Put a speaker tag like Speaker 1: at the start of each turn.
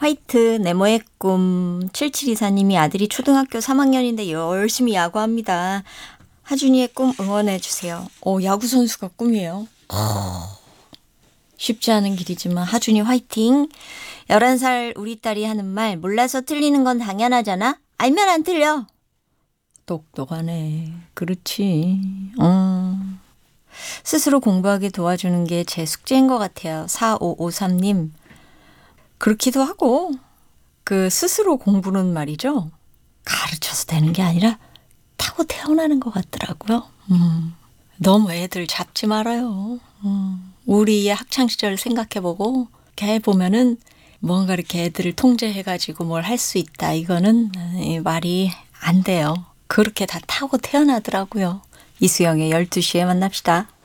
Speaker 1: 화이트 네모의 꿈 7724님이 아들이 초등학교 3학년인데 열심히 야구합니다. 하준이의 꿈 응원해 주세요. 야구 선수가 꿈이에요. 쉽지 않은 길이지만 하준이 화이팅. 11살 우리 딸이 하는 말 몰라서 틀리는 건 당연하잖아. 알면 안 틀려. 똑똑하네. 그렇지. 스스로 공부하게 도와주는 게 제 숙제인 것 같아요. 4553님. 그렇기도 하고 그 스스로 공부는 말이죠. 가르쳐서 되는 게 아니라 타고 태어나는 것 같더라고요. 너무 애들 잡지 말아요. 우리의 학창시절을 생각해보고 이렇게 보면은 뭔가 이렇게 애들을 통제해가지고 뭘 할 수 있다. 이거는 말이 안 돼요. 그렇게 다 타고 태어나더라고요. 이수영의 12시에 만납시다.